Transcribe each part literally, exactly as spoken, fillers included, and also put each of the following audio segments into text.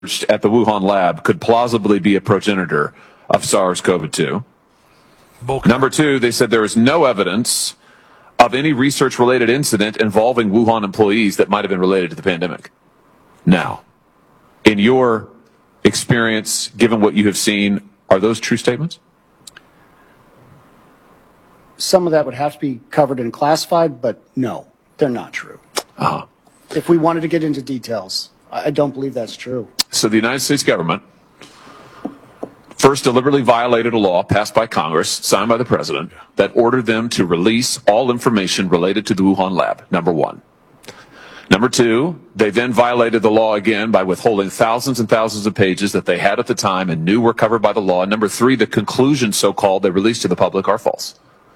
at the Wuhan lab could plausibly be a progenitor of SARS-C o V two. Bullcrap. Number two, they said there is no evidence of any research-related incident involving Wuhan employees that might have been related to the pandemic. Now, in your experience, given what you have seen, are those true statements? Some of that would have to be covered and classified, but no, they're not true. Uh-huh. If we wanted to get into details, I don't believe that's true. So the United States government first deliberately violated a law passed by Congress, signed by the president, that ordered them to release all information related to the Wuhan lab, number one. Number two, they then violated the law again by withholding thousands and thousands of pages that they had at the time and knew were covered by the law. Number three, the conclusions, so-called, they released to the public are false.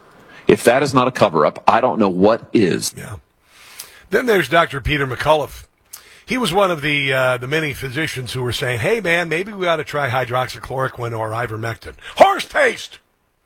If that is not a cover-up, I don't know what is. Yeah. Then there's Doctor Peter McCullough. He was one of the uh, the many physicians who were saying, hey, man, maybe we ought to try hydroxychloroquine or ivermectin. Horse paste!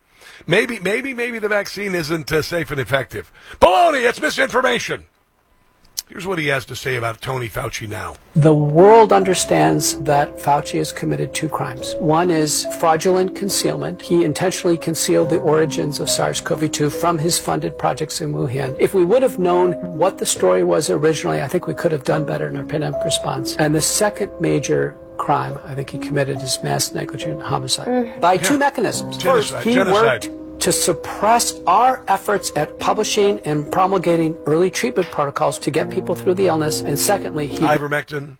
Maybe, maybe, maybe the vaccine isn't uh, safe and effective. Baloney, it's misinformation. Here's what he has to say about Tony Fauci now. The world understands that Fauci has committed two crimes. One is fraudulent concealment. He intentionally concealed the origins of SARS-C o V two from his funded projects in Wuhan. If we would have known what the story was originally, I think we could have done better in our pandemic response. And the second major crime I think he committed is mass negligent homicide. By yeah. two mechanisms. Genocide. First, he Genocide. worked to suppress our efforts at publishing and promulgating early treatment protocols to get people through the illness. And secondly, he ivermectin,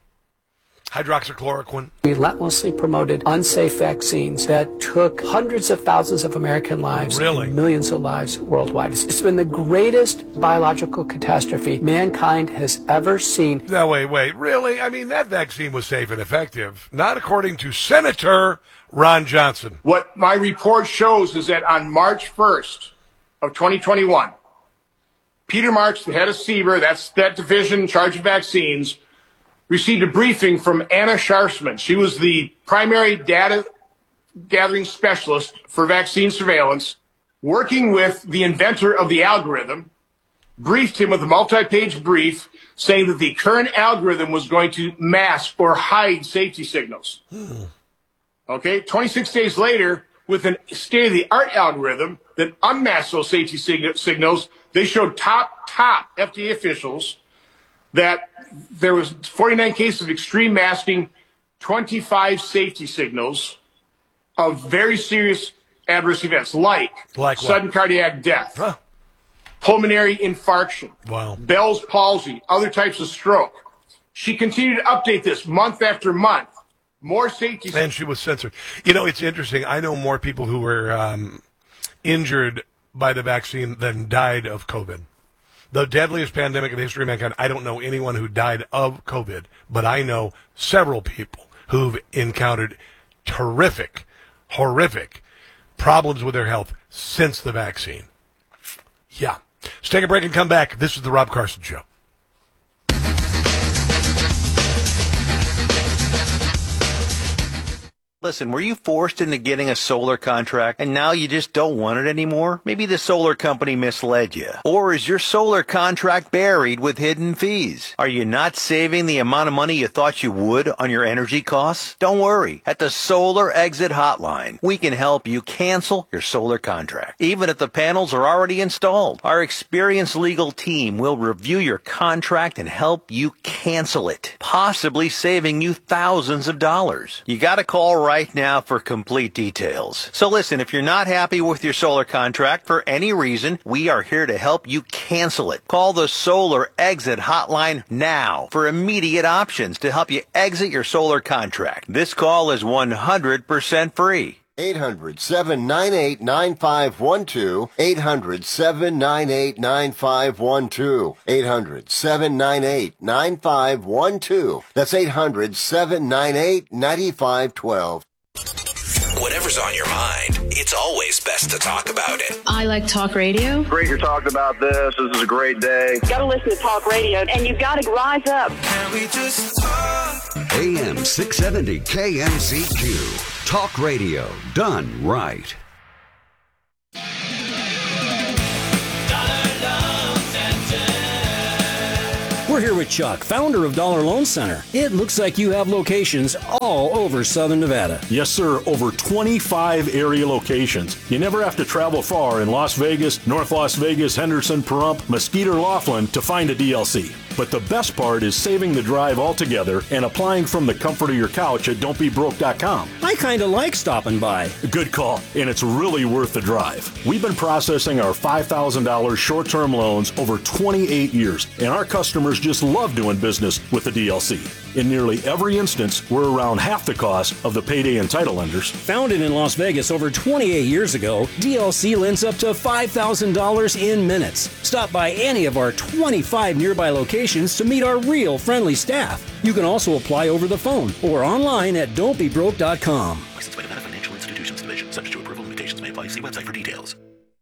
hydroxychloroquine. relentlessly promoted unsafe vaccines that took hundreds of thousands of American lives, really? and millions of lives worldwide. It's been the greatest biological catastrophe mankind has ever seen. No, wait, wait, really? I mean, that vaccine was safe and effective. Not according to Senator Ron Johnson. What my report shows is that on March first of twenty twenty-one, Peter Marks, the head of C B E R, that's that division in charge of vaccines, received a briefing from Anna Scharsman. She was the primary data gathering specialist for vaccine surveillance, working with the inventor of the algorithm, briefed him with a multi-page brief saying that the current algorithm was going to mask or hide safety signals. Hmm. Okay, twenty-six days later, with a state-of-the-art algorithm that unmasked those safety sig- signals, they showed top, top F D A officials that there was forty-nine cases of extreme masking, twenty-five safety signals of very serious adverse events, like, like sudden what? cardiac death, huh. pulmonary infarction, wow. Bell's palsy, other types of stroke. She continued to update this month after month. More safety. And she was censored. You know, it's interesting. I know more people who were um, injured by the vaccine than died of COVID. The deadliest pandemic in the history of mankind. I don't know anyone who died of COVID, but I know several people who've encountered terrific, horrific problems with their health since the vaccine. Yeah. Let's take a break and come back. This is the Rob Carson Show. Listen, were you forced into getting a solar contract and now you just don't want it anymore? Maybe the solar company misled you. Or is your solar contract buried with hidden fees? Are you not saving the amount of money you thought you would on your energy costs? Don't worry. At the Solar Exit Hotline, we can help you cancel your solar contract, even if the panels are already installed. Our experienced legal team will review your contract and help you cancel it, possibly saving you thousands of dollars. You gotta call right now for complete details. So listen, if you're not happy with your solar contract for any reason, we are here to help you cancel it. Call the Solar Exit Hotline now for immediate options to help you exit your solar contract. This call is one hundred percent free. eight hundred, seven nine eight, nine five one two. eight hundred, seven nine eight, nine five one two. eight hundred, seven nine eight, nine five one two. That's eight hundred, seven nine eight, nine five one two. Whatever's on your mind, it's always best to talk about it. I like talk radio. Great you're talking about this. This is a great day. You gotta listen to talk radio, and you gotta rise up. Can we just talk? A M six seventy K M C Q. Talk radio done right. We're here with Chuck, founder of Dollar Loan Center. It looks like you have locations all over Southern Nevada. Yes, sir. Over twenty-five area locations. You never have to travel far in Las Vegas, North Las Vegas, Henderson, Pahrump, Mesquite, or Laughlin to find a D L C. But the best part is saving the drive altogether and applying from the comfort of your couch at don't be broke dot com. I kind of like stopping by. Good call, and it's really worth the drive. We've been processing our five thousand dollars short-term loans over twenty-eight years, and our customers just love doing business with the D L C. In nearly every instance, we're around half the cost of the payday and title lenders. Founded in Las Vegas over twenty-eight years ago, D L C lends up to five thousand dollars in minutes. Stop by any of our twenty-five nearby locations to meet our real friendly staff. You can also apply over the phone or online at don't be broke dot com. Licensed by Nevada Financial Institutions Division. Subject to approval, limitations may apply. See website for details.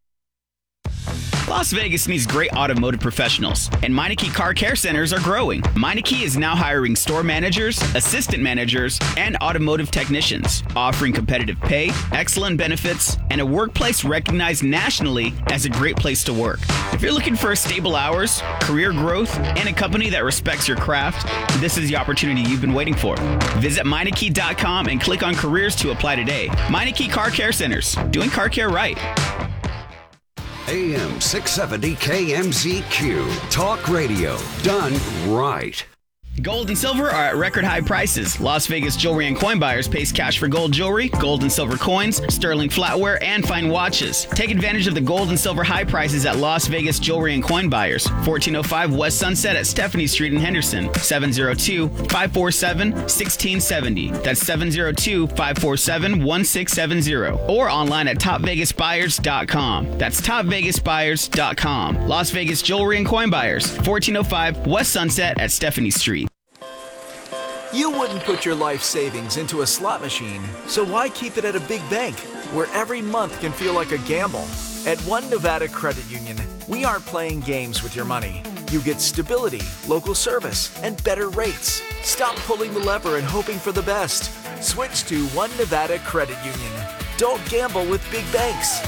Las Vegas needs great automotive professionals, and Meineke Car Care Centers are growing. Meineke is now hiring store managers, assistant managers, and automotive technicians, offering competitive pay, excellent benefits, and a workplace recognized nationally as a great place to work. If you're looking for stable hours, career growth, and a company that respects your craft, this is the opportunity you've been waiting for. Visit Meineke dot com and click on careers to apply today. Meineke Car Care Centers, doing car care right. A M six seventy K M Z Q. Talk radio done right. Gold and silver are at record high prices. Las Vegas Jewelry and Coin Buyers pays cash for gold jewelry, gold and silver coins, sterling flatware, and fine watches. Take advantage of the gold and silver high prices at Las Vegas Jewelry and Coin Buyers, fourteen oh five West Sunset at Stephanie Street in Henderson, seven oh two, five four seven, one six seven oh. That's seven oh two, five four seven, one six seven oh. Or online at top vegas buyers dot com. That's top vegas buyers dot com. Las Vegas Jewelry and Coin Buyers, fourteen oh five West Sunset at Stephanie Street. You wouldn't put your life savings into a slot machine, so why keep it at a big bank, where every month can feel like a gamble? At One Nevada Credit Union, we aren't playing games with your money. You get stability, local service, and better rates. Stop pulling the lever and hoping for the best. Switch to One Nevada Credit Union. Don't gamble with big banks.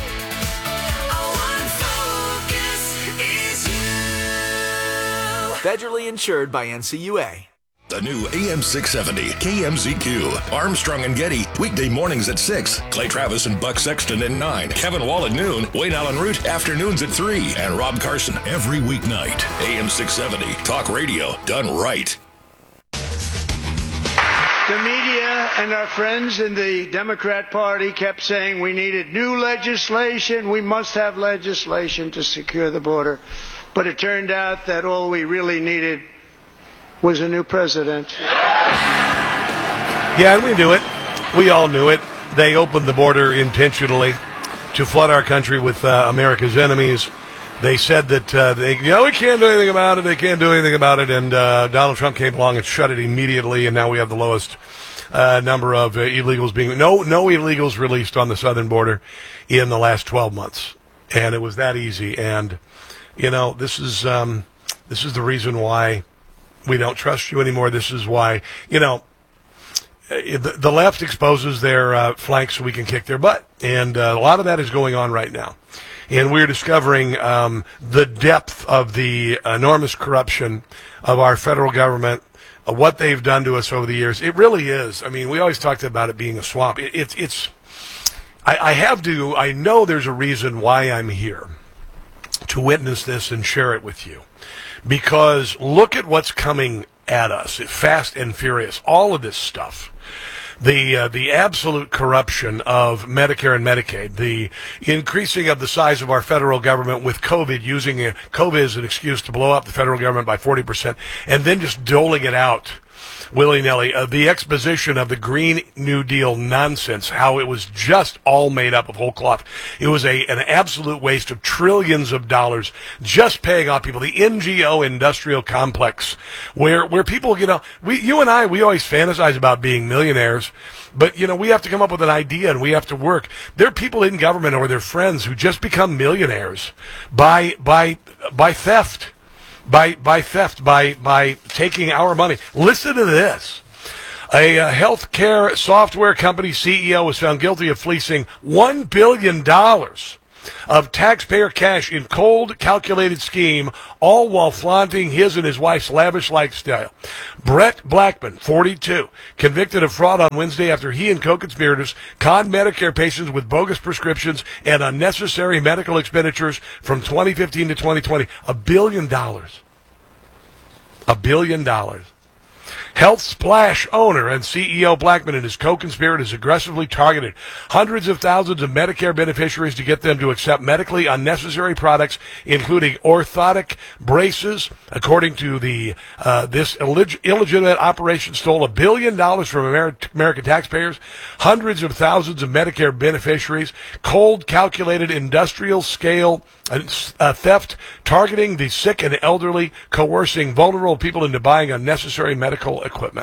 Federally insured by N C U A. The new A M six seventy K M Z Q. Armstrong and Getty, weekday mornings at six. Clay Travis and Buck Sexton at nine. Kevin Wall at noon. Wayne Allen Root, afternoons at three. And Rob Carson every weeknight. A M six seventy, talk radio done right. The media and our friends in the Democrat Party kept saying we needed new legislation. We must have legislation to secure the border. But it turned out that all we really needed was a new president. Yeah, and we knew it. We all knew it. They opened the border intentionally to flood our country with uh, America's enemies. They said that uh, they, you know, we can't do anything about it. They can't do anything about it. And uh, Donald Trump came along and shut it immediately. And now we have the lowest uh, number of uh, illegals being no no illegals released on the southern border in the last twelve months. And it was that easy. And you know, this is um, this is the reason why we don't trust you anymore. This is why, you know, the, the left exposes their uh, flanks so we can kick their butt. And uh, a lot of that is going on right now. And we're discovering um, the depth of the enormous corruption of our federal government, of what they've done to us over the years. It really is. I mean, we always talked about it being a swamp. It, it, it's, I, I have to, I know there's a reason why I'm here to witness this and share it with you. Because look at what's coming at us, fast and furious, all of this stuff. The uh, the absolute corruption of Medicare and Medicaid, the increasing of the size of our federal government with COVID, using uh, COVID as an excuse to blow up the federal government by forty percent, and then just doling it out willy-nilly. Uh, the exposition of the Green New Deal nonsense, how it was just all made up of whole cloth. It was a an absolute waste of trillions of dollars just paying off people. The N G O industrial complex, where where people, you know, we you and I, we always fantasize about being millionaires, but, you know, we have to come up with an idea and we have to work. There are people in government or their friends who just become millionaires by by by theft. By by theft, by by taking our money. Listen to this. A uh, healthcare software company C E O was found guilty of fleecing one billion dollars of taxpayer cash in cold, calculated scheme, all while flaunting his and his wife's lavish lifestyle. Brett Blackman, forty-two, convicted of fraud on Wednesday after he and co-conspirators conned Medicare patients with bogus prescriptions and unnecessary medical expenditures from twenty fifteen to twenty twenty. A billion dollars. A billion dollars. Health Splash owner and C E O Blackman and his co-conspirators aggressively targeted hundreds of thousands of Medicare beneficiaries to get them to accept medically unnecessary products, including orthotic braces. According to the uh, this illeg- illegitimate operation stole a billion dollars from Amer- American taxpayers, hundreds of thousands of Medicare beneficiaries, cold calculated industrial scale uh, uh, theft, targeting the sick and elderly, coercing vulnerable people into buying unnecessary medical equipment.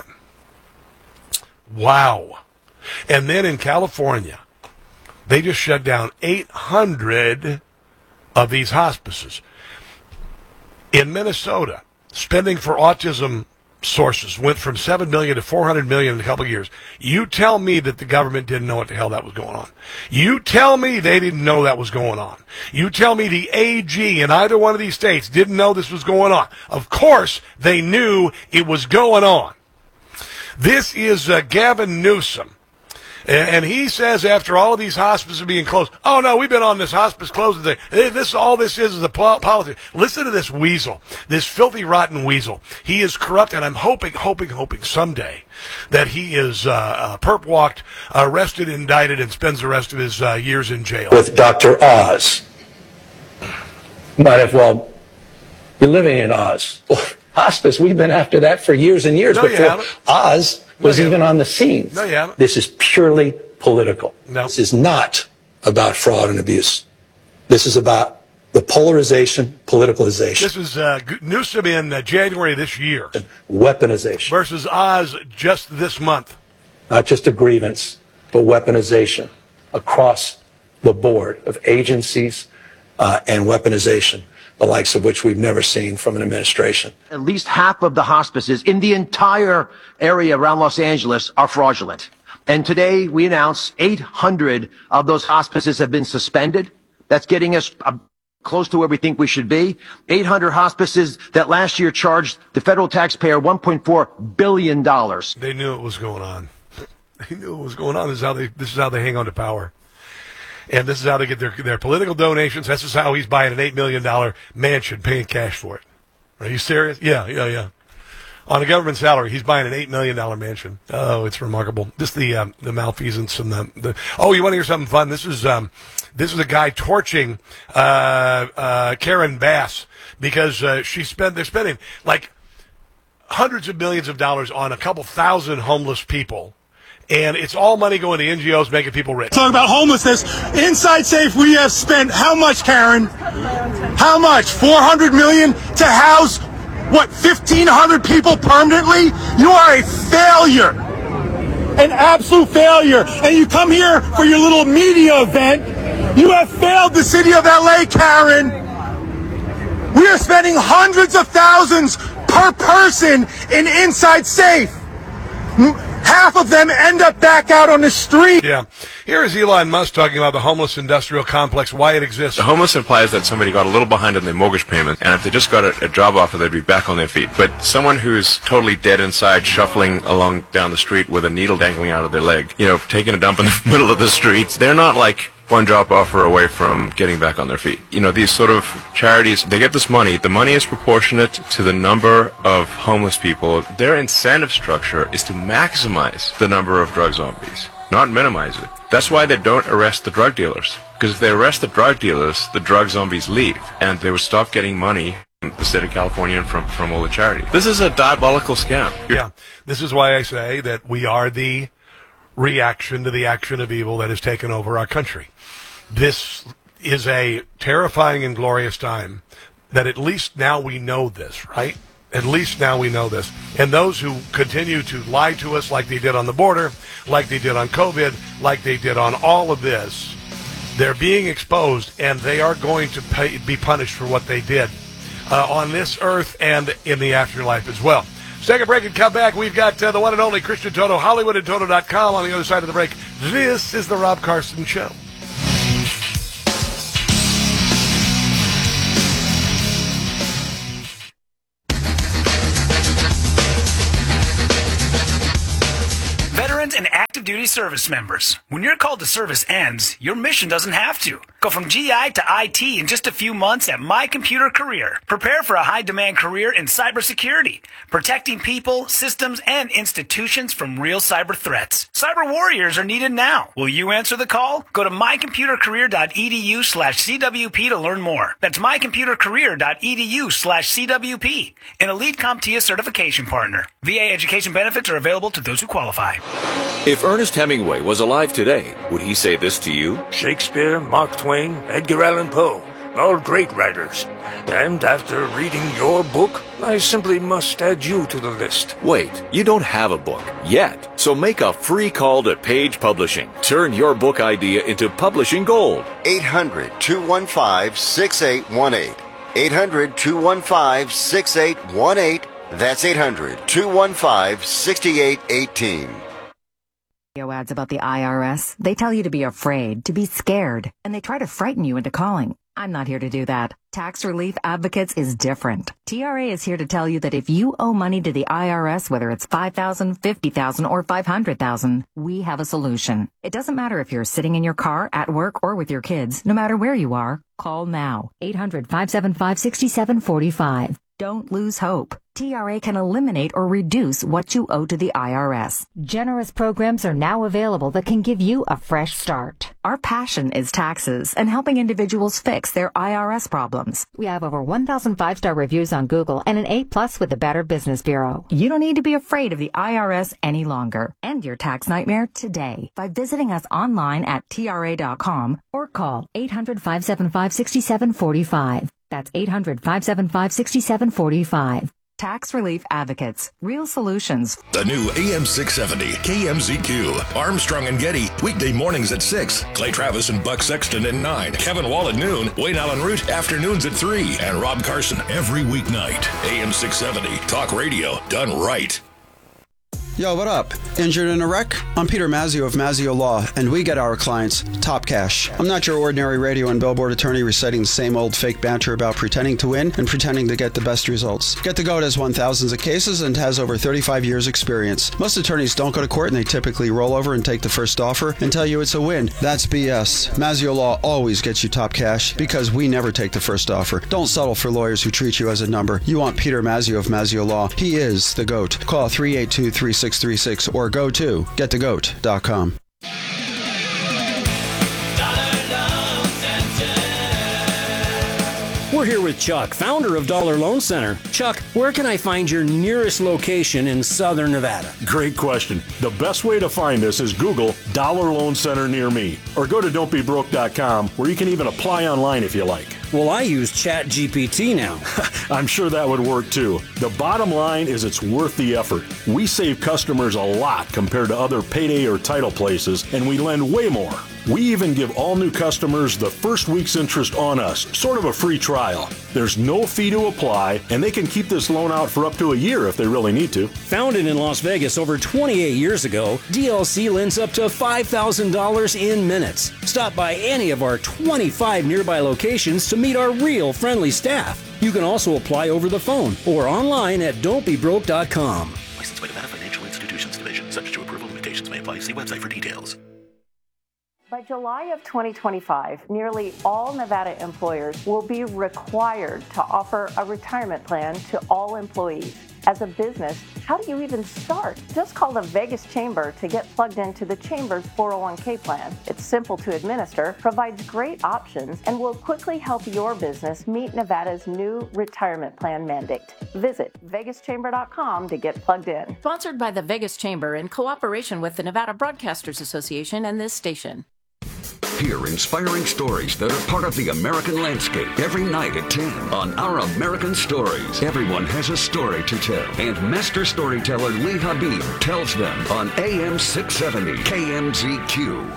Wow. And then in California, they just shut down eight hundred of these hospices. In Minnesota, spending for autism sources went from seven million dollars to four hundred million dollars in a couple of years. You tell me that the government didn't know what the hell that was going on. You tell me they didn't know that was going on. You tell me the A G in either one of these states didn't know this was going on. Of course, they knew it was going on. This is uh, Gavin Newsom. And he says after all of these hospices are being closed, oh, no, we've been on this hospice closing thing. This, all this is is a politics. Listen to this weasel, this filthy, rotten weasel. He is corrupt, and I'm hoping, hoping, hoping someday that he is uh, uh, perp-walked, arrested, indicted, and spends the rest of his uh, years in jail. With Doctor Oz. Might as well be living in Oz. Hospice, we've been after that for years and years No, you before haven't. Oz was No, even on the scene. No, you haven't. This is purely political. No. This is not about fraud and abuse. This is about the polarization, politicalization, This is uh, Newsom in uh, January of this year weaponization. versus Oz just this month. Not just a grievance, but weaponization across the board of agencies uh, and weaponization, the likes of which we've never seen from an administration. At least half of the hospices in the entire area around Los Angeles are fraudulent. And today we announce eight hundred of those hospices have been suspended. That's getting us uh, close to where we think we should be. eight hundred hospices that last year charged the federal taxpayer one point four billion dollars. They knew it was going on. They knew it was going on. This is how they, this is how they hang on to power. And this is how they get their, their political donations. This is how he's buying an eight million dollars mansion, paying cash for it. Are you serious? Yeah, yeah, yeah. On a government salary, he's buying an eight million dollars mansion. Oh, it's remarkable. Just the um, the malfeasance and the, the oh, you want to hear something fun? This is um, this is a guy torching uh, uh, Karen Bass because uh, she spent they're spending like hundreds of millions of dollars on a couple thousand homeless people. And it's all money going to N G Os making people rich. Talk about homelessness. Inside Safe, we have spent how much, Karen? How much? four hundred million dollars to house, what, fifteen hundred people permanently? You are a failure. An absolute failure. And you come here for your little media event. You have failed the city of L A, Karen. We are spending hundreds of thousands per person in Inside Safe. Half of them end up back out on the street. Yeah. Here is Elon Musk talking about the homeless industrial complex, why it exists. The homeless implies that somebody got a little behind on their mortgage payment, and if they just got a, a job offer, they'd be back on their feet. But someone who's totally dead inside, shuffling along down the street with a needle dangling out of their leg, you know, taking a dump in the middle of the streets, they're not like one job offer away from getting back on their feet. You know, these sort of charities, they get this money. The money is proportionate to the number of homeless people. Their incentive structure is to maximize the number of drug zombies, not minimize it. That's why they don't arrest the drug dealers. Because if they arrest the drug dealers, the drug zombies leave, and they would stop getting money from the state of California and from, from all the charities. This is a diabolical scam. You're yeah. This is why I say that we are the reaction to the action of evil that has taken over our country. This is a terrifying and glorious time that at least now we know this, right? At least now we know this. And those who continue to lie to us like they did on the border, like they did on COVID, like they did on all of this, they're being exposed, and they are going to pay, be punished for what they did uh, on this earth and in the afterlife as well. Let's take a break and come back. We've got uh, the one and only Christian Toto, Hollywood and Toto dot com on the other side of the break. This is the Rob Carson Show. Active duty service members. When your call to service ends, your mission doesn't have to. Go from G I to I T in just a few months at My Computer Career. Prepare for a high-demand career in cybersecurity, protecting people, systems, and institutions from real cyber threats. Cyber warriors are needed now. Will you answer the call? Go to mycomputercareer.edu slash CWP to learn more. That's mycomputercareer.edu slash CWP. An Elite CompTIA certification partner. V A education benefits are available to those who qualify. If Ernest Hemingway was alive today, would he say this to you? Shakespeare, Mark Twain, Edgar Allan Poe, all great writers. And after reading your book, I simply must add you to the list. Wait, you don't have a book yet, so make a free call to Page Publishing. Turn your book idea into publishing gold. eight hundred, two one five, six eight one eight. eight hundred, two one five, six eight one eight. That's eight hundred, two one five, six eight one eight. Ads about the I R S. They tell you to be afraid, to be scared, and they try to frighten you into calling. I'm not here to do that. Tax Relief Advocates is different. T R A is here to tell you that if you owe money to the I R S, whether it's five thousand dollars, fifty thousand dollars, or five hundred thousand dollars, we have a solution. It doesn't matter if you're sitting in your car, at work, or with your kids. No matter where you are, call now. eight hundred, five seven five, six seven four five. Don't lose hope. T R A can eliminate or reduce what you owe to the I R S. Generous programs are now available that can give you a fresh start. Our passion is taxes and helping individuals fix their I R S problems. We have over one thousand five-star reviews on Google and an A plus with the Better Business Bureau. You don't need to be afraid of the I R S any longer. End your tax nightmare today by visiting us online at T R A dot com or call eight hundred, five seven five, six seven four five. That's eight hundred, five seven five, six seven four five. Tax Relief Advocates. Real solutions. The new A M six seventy K M Z Q. Armstrong and Getty. Weekday mornings at six. Clay Travis and Buck Sexton at nine. Kevin Wall at noon. Wayne Allen Root afternoons at three. And Rob Carson every weeknight. A M six seventy. Talk radio done right. Yo, what up? Injured in a wreck? I'm Peter Mazzio of Mazzio Law, and we get our clients top cash. I'm not your ordinary radio and billboard attorney reciting the same old fake banter about pretending to win and pretending to get the best results. Get the Goat has won thousands of cases and has over thirty-five years experience. Most attorneys don't go to court and they typically roll over and take the first offer and tell you it's a win. That's B S. Mazzio Law always gets you top cash because we never take the first offer. Don't settle for lawyers who treat you as a number. You want Peter Mazzio of Mazzio Law. He is the Goat. Call three eight two, three six three six or go to get the goat dot com. We're here with Chuck, founder of Dollar Loan Center. Chuck, where can I find your nearest location in Southern Nevada? Great question. The best way to find us is Google Dollar Loan Center near me, or go to don't be broke dot com, where you can even apply online if you like. Well, I use Chat G P T now. I'm sure that would work too. The bottom line is it's worth the effort. We save customers a lot compared to other payday or title places, and we lend way more. We even give all new customers the first week's interest on us, sort of a free trial. There's no fee to apply, and they can keep this loan out for up to a year if they really need to. Founded in Las Vegas over twenty-eight years ago, D L C lends up to five thousand dollars in minutes. Stop by any of our twenty-five nearby locations to meet our real friendly staff. You can also apply over the phone or online at don't be broke dot com. Licensed by Nevada Financial Institutions Division. Subject to approval, limitations may apply. See website for details. By July of twenty twenty-five, nearly all Nevada employers will be required to offer a retirement plan to all employees. As a business, how do you even start? Just call the Vegas Chamber to get plugged into the Chamber's four oh one k plan. It's simple to administer, provides great options, and will quickly help your business meet Nevada's new retirement plan mandate. Visit vegas chamber dot com to get plugged in. Sponsored by the Vegas Chamber in cooperation with the Nevada Broadcasters Association and this station. Hear inspiring stories that are part of the American landscape every night at ten on Our American Stories. Everyone has a story to tell, and master storyteller Lee Habib tells them on A M six seventy K M Z Q.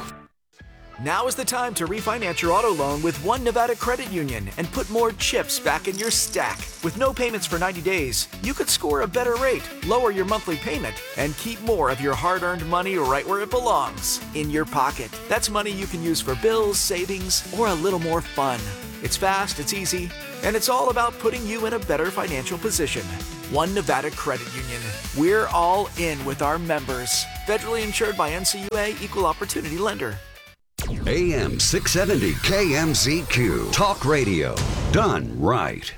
Now is the time to refinance your auto loan with One Nevada Credit Union and put more chips back in your stack. With no payments for ninety days, you could score a better rate, lower your monthly payment, and keep more of your hard-earned money right where it belongs, in your pocket. That's money you can use for bills, savings, or a little more fun. It's fast, it's easy, and it's all about putting you in a better financial position. One Nevada Credit Union. We're all in with our members. Federally insured by N C U A, Equal Opportunity Lender. A M six seventy K M Z Q. Talk radio. Done right.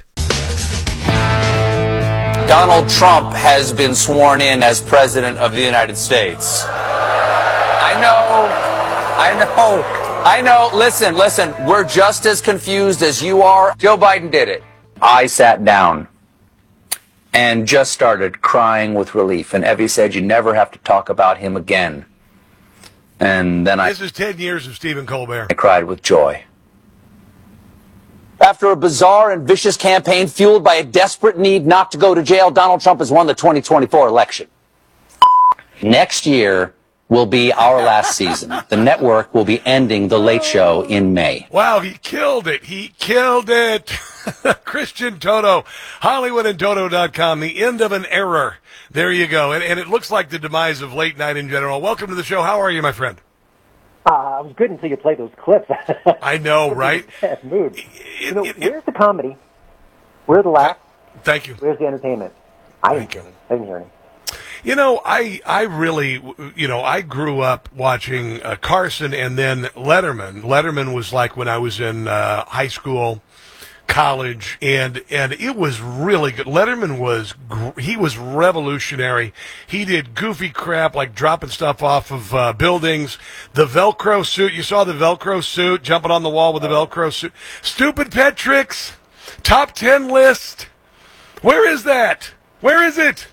Donald Trump has been sworn in as President of the United States. I know. I know. I know. Listen, listen. We're just as confused as you are. Joe Biden did it. I sat down and just started crying with relief. And Evie said, you never have to talk about him again. And then I... This is ten years of Stephen Colbert. I cried with joy. After a bizarre and vicious campaign fueled by a desperate need not to go to jail, Donald Trump has won the twenty twenty-four election. Next year will be our last season. The network will be ending The Late Show in May. Wow, he killed it. He killed it. Christian Toto, Hollywood and Toto dot com, the end of an era. There you go. And, and it looks like the demise of late night in general. Welcome to the show. How are you, my friend? Uh, I was good until you played those clips. I know, right? Bad mood. You know, where's the comedy? Where's the laugh? Thank you. Where's the entertainment? I Thank you. I didn't hear any. You know, I I really, you know, I grew up watching uh, Carson and then Letterman. Letterman was like when I was in uh, high school, college, and and it was really good. Letterman was gr- he was revolutionary. He did goofy crap like dropping stuff off of uh, buildings. The Velcro suit, you saw the Velcro suit jumping on the wall with the Velcro suit. Stupid pet tricks. Top ten list. Where is that? Where is it?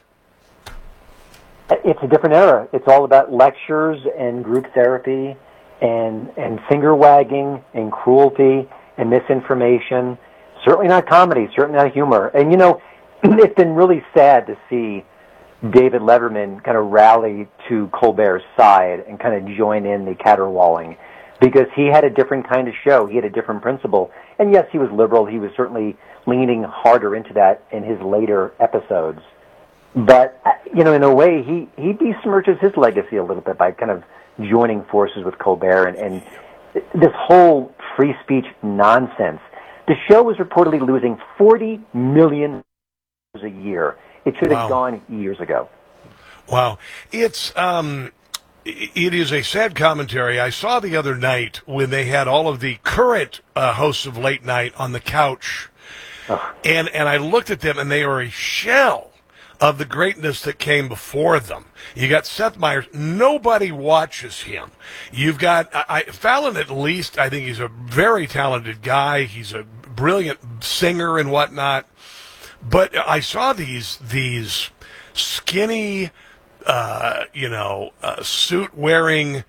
It's a different era. It's all about lectures and group therapy and and finger wagging and cruelty and misinformation. Certainly not comedy, certainly not humor. And, you know, it's been really sad to see David Letterman kind of rally to Colbert's side and kind of join in the caterwauling because he had a different kind of show. He had a different principle. And, yes, he was liberal. He was certainly leaning harder into that in his later episodes. But, you know, in a way, he, he besmirches his legacy a little bit by kind of joining forces with Colbert and, and this whole free speech nonsense. The show was reportedly losing forty million dollars a year. It should have Wow. gone years ago. Wow. It's um it is a sad commentary. I saw the other night when they had all of the current uh, hosts of late night on the couch. And and I looked at them and they are a shell of the greatness that came before them. You got Seth Meyers. Nobody watches him. You've got I, I, Fallon. At least I think he's a very talented guy. He's a brilliant singer and whatnot. But I saw these these skinny, uh, you know, uh, suit wearing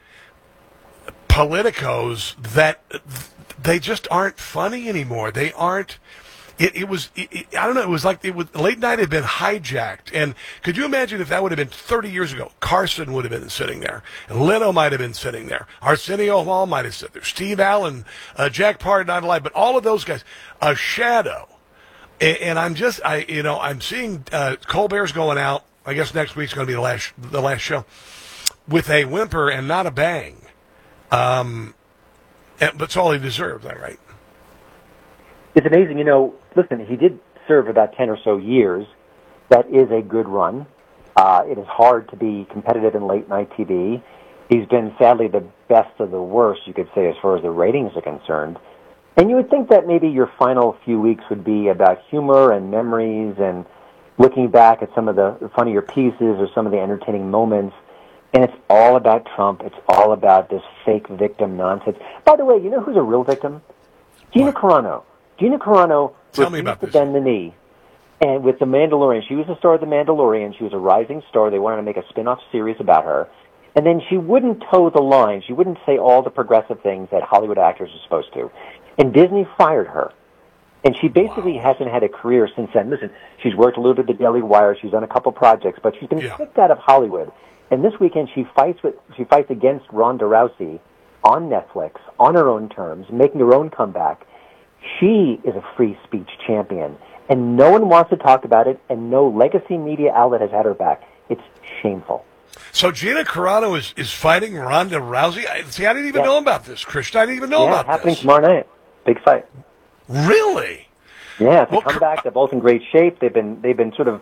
politicos that they just aren't funny anymore. They aren't. It, it was, it, it, I don't know, it was like it was, late night had been hijacked. And could you imagine if that would have been thirty years ago? Carson would have been sitting there. And Leno might have been sitting there. Arsenio Hall might have sat there. Steve Allen, uh, Jack Part, not alive. But all of those guys, a shadow. And, and I'm just, I you know, I'm seeing uh, Colbert's going out. I guess next week's going to be the last, the last show. With a whimper and not a bang. Um, and, but it's all he deserves, is that right? It's amazing, you know, listen, he did serve about ten or so years. That is a good run. Uh, it is hard to be competitive in late-night T V. He's been, sadly, the best of the worst, you could say, as far as the ratings are concerned. And you would think that maybe your final few weeks would be about humor and memories and looking back at some of the funnier pieces or some of the entertaining moments. And it's all about Trump. It's all about this fake victim nonsense. By the way, you know who's a real victim? Gina Carano. Gina Carano Tell me about refused to this. bend the knee. And with The Mandalorian, she was the star of The Mandalorian. She was a rising star. They wanted to make a spin-off series about her. And then she wouldn't toe the line. She wouldn't say all the progressive things that Hollywood actors are supposed to. And Disney fired her. And she basically wow. hasn't had a career since then. Listen, she's worked a little bit at the Daily Wire. She's done a couple projects, but she's been yeah. kicked out of Hollywood. And this weekend she fights with she fights against Ronda Rousey on Netflix on her own terms, making her own comeback. She is a free speech champion, and no one wants to talk about it, and no legacy media outlet has had her back. It's shameful. So Gina Carano is, is fighting Ronda Rousey? I, see, I didn't even yeah. know about this, Christian. I didn't even know yeah, about happening this. tomorrow night. Big fight. Really? Yeah, it's well, a comeback. They're both in great shape. They've been they've been sort of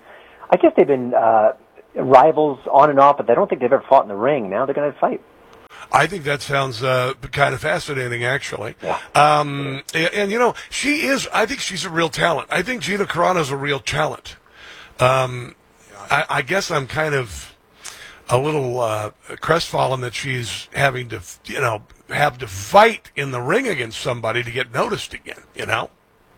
I guess they've been uh, rivals on and off, but I don't think they've ever fought in the ring. Now they're going to fight. I think that sounds uh, kind of fascinating, actually. Yeah. Um, and, and, you know, she is, I think she's a real talent. I think Gina Carano's a real talent. Um, I, I guess I'm kind of a little uh, crestfallen that she's having to, you know, have to fight in the ring against somebody to get noticed again, you know?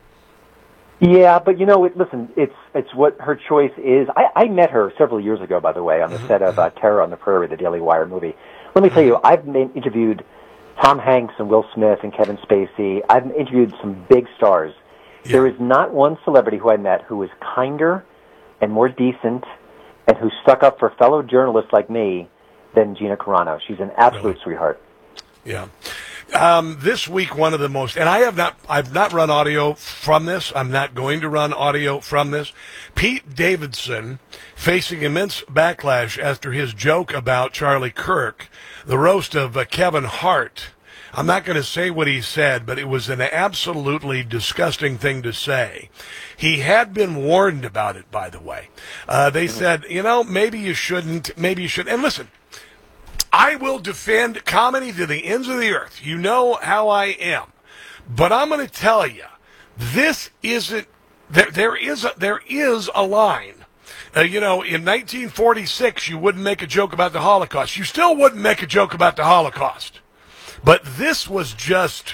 Yeah, but you know, it, listen, it's it's what her choice is. I, I met her several years ago, by the way, on the mm-hmm. set of uh, Terror on the Prairie, the Daily Wire movie. Let me tell you, I've made, interviewed Tom Hanks and Will Smith and Kevin Spacey. I've interviewed some big stars. Yeah. There is not one celebrity who I met who was kinder and more decent and who stuck up for fellow journalists like me than Gina Carano. She's an absolute really? sweetheart. Yeah. Um, this week, one of the most, and I have not, I've not run audio from this. I'm not going to run audio from this. Pete Davidson facing immense backlash after his joke about Charlie Kirk, the roast of uh, Kevin Hart. I'm not going to say what he said, but it was an absolutely disgusting thing to say. He had been warned about it, by the way. Uh, they said, you know, maybe you shouldn't, maybe you should. And listen, I will defend comedy to the ends of the earth. You know how I am. But I'm going to tell you, this isn't, there, there, is, a, there is a line. Uh, you know, in nineteen forty-six, you wouldn't make a joke about the Holocaust. You still wouldn't make a joke about the Holocaust. But this was just,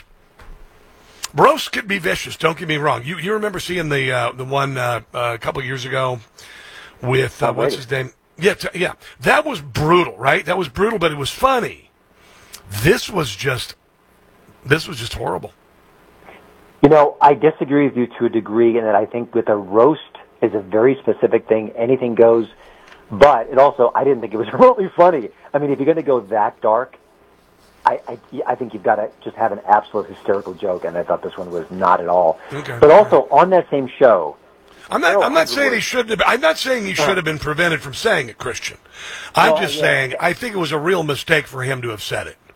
roast could be vicious, don't get me wrong. You you remember seeing the uh, the one uh, uh, a couple of years ago with, uh, what's his name? Yeah, t- yeah, that was brutal, right? That was brutal, but it was funny. This was just, this was just horrible. You know, I disagree with you to a degree in that I think with a roast is a very specific thing. Anything goes, but it also, I didn't think it was remotely funny. I mean, if you're going to go that dark, I, I, I think you've got to just have an absolute hysterical joke, and I thought this one was not at all. Okay. But also, on that same show, I'm not. I'm not saying he shouldn't have. I'm not saying he should have been prevented from saying it, Christian. I'm well, just yeah, saying yeah. I think it was a real mistake for him to have said it.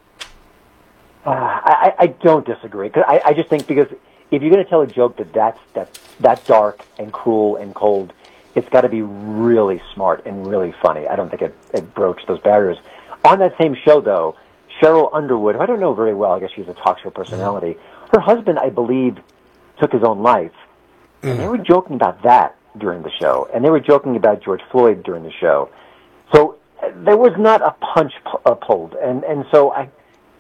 Uh, I, I don't disagree. Cause I, I just think because if you're going to tell a joke that that's that's that dark and cruel and cold, it's got to be really smart and really funny. I don't think it, it broached those barriers. On that same show, though, Cheryl Underwood, who I don't know very well, I guess she's a talk show personality. Her husband, I believe, took his own life. And they were joking about that during the show, and they were joking about George Floyd during the show. So uh, there was not a punch pu- uh, pulled, and and so I,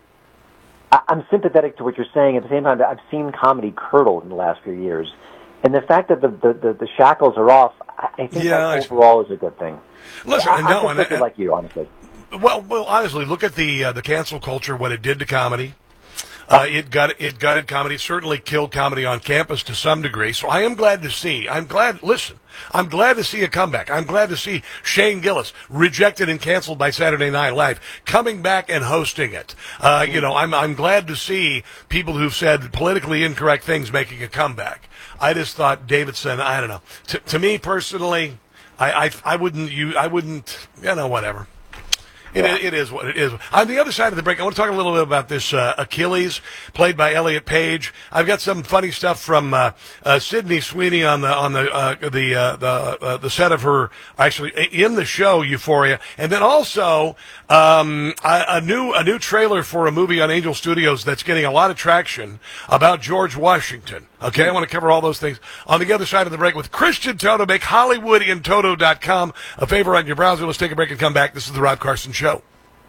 I, I'm sympathetic to what you're saying. At the same time, I've seen comedy curdle in the last few years, and the fact that the the, the, the shackles are off, I, I think yeah, that overall is a good thing. Listen, I, no, I'm just and, like you, honestly. Well, well, honestly, look at the uh, the cancel culture, what it did to comedy. Uh, it got it gutted comedy. It certainly killed comedy on campus to some degree. So I am glad to see. I'm glad. Listen, I'm glad to see a comeback. I'm glad to see Shane Gillis, rejected and canceled by Saturday Night Live, coming back and hosting it. Uh, you know, I'm I'm glad to see people who've said politically incorrect things making a comeback. I just thought Davidson. I don't know. To, to me personally, I, I I wouldn't you I wouldn't you know whatever. It, yeah. it is what it is. On the other side of the break, I want to talk a little bit about this uh, Achilles, played by Elliot Page. I've got some funny stuff from uh, uh, Sydney Sweeney on the on the uh, the uh, the uh, the set of her, actually in the show Euphoria, and then also um, a, a new a new trailer for a movie on Angel Studios that's getting a lot of traction about George Washington. Okay, I want to cover all those things on the other side of the break with Christian Toto. Make Hollywood in Toto dot com a favor on your browser. Let's take a break and come back. This is the Rob Carson Show.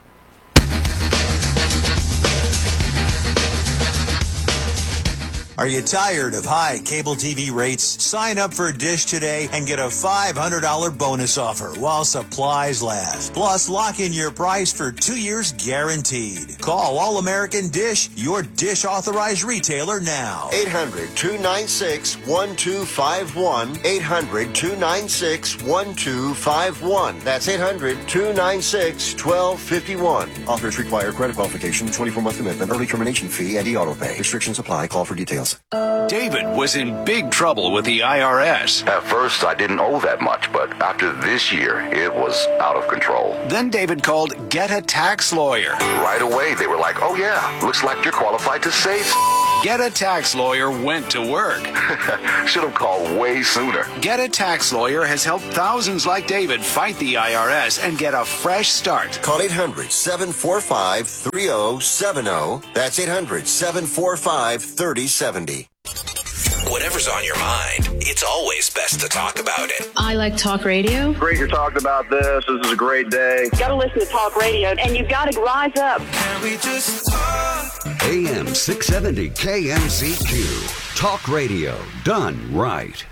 Are you tired of high cable T V rates? Sign up for Dish today and get a five hundred dollars bonus offer while supplies last. Plus, lock in your price for two years guaranteed. Call All American Dish, your Dish authorized retailer now. eight hundred, two nine six, one two five one. eight hundred, two nine six, one two five one. That's eight hundred, two nine six, one two five one. Offers require credit qualification, twenty-four month commitment, early termination fee, and e-auto pay. Restrictions apply. Call for details. David was in big trouble with the I R S. At first, I didn't owe that much, but after this year, it was out of control. Then David called Get a Tax Lawyer. Right away, they were like, oh yeah, looks like you're qualified to save. Get a Tax Lawyer went to work. Should have called way sooner. Get a Tax Lawyer has helped thousands like David fight the I R S and get a fresh start. Call eight hundred, seven four five, three zero seven zero. That's eight hundred, seven four five, three zero seven zero. Whatever's on your mind, it's always best to talk about it. I like talk radio. Great you're talking about this. This is a great day. Got to listen to talk radio, and you've got to rise up. Can we just talk? A M six seventy K M Z Q. Talk radio done right.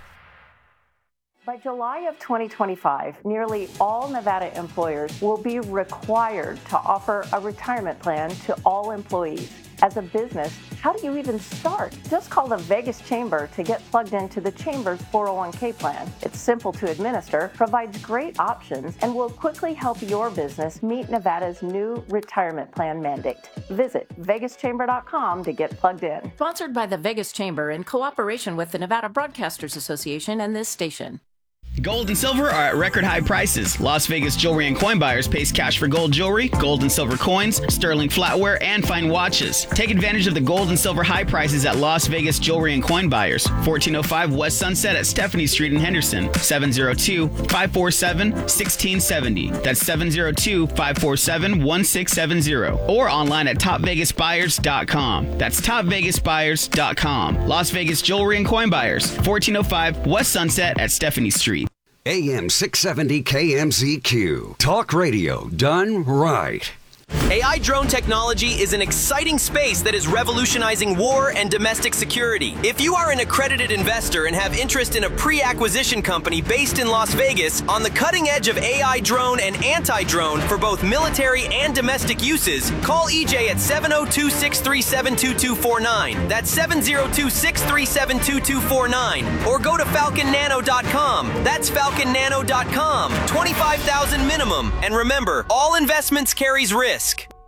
By July of twenty twenty-five, nearly all Nevada employers will be required to offer a retirement plan to all employees. As a business, how do you even start? Just call the Vegas Chamber to get plugged into the Chamber's four oh one k plan. It's simple to administer, provides great options, and will quickly help your business meet Nevada's new retirement plan mandate. Visit vegas chamber dot com to get plugged in. Sponsored by the Vegas Chamber in cooperation with the Nevada Broadcasters Association and this station. Gold and silver are at record high prices. Las Vegas Jewelry and Coin Buyers pays cash for gold jewelry, gold and silver coins, sterling flatware, and fine watches. Take advantage of the gold and silver high prices at Las Vegas Jewelry and Coin Buyers, fourteen oh five West Sunset at Stephanie Street in Henderson, seven oh two, five four seven, one six seven oh. That's seven oh two, five four seven, one six seven oh. Or online at top vegas buyers dot com. That's top vegas buyers dot com. Las Vegas Jewelry and Coin Buyers, fourteen oh five West Sunset at Stephanie Street. A M six seventy K M Z Q. Talk radio done right. A I drone technology is an exciting space that is revolutionizing war and domestic security. If you are an accredited investor and have interest in a pre-acquisition company based in Las Vegas on the cutting edge of A I drone and anti-drone for both military and domestic uses, call E J at seven oh two, six three seven, two two four nine. That's seven oh two, six three seven, two two four nine. Or go to falcon nano dot com. That's falcon nano dot com. twenty-five thousand dollars minimum. And remember, all investments carries risk.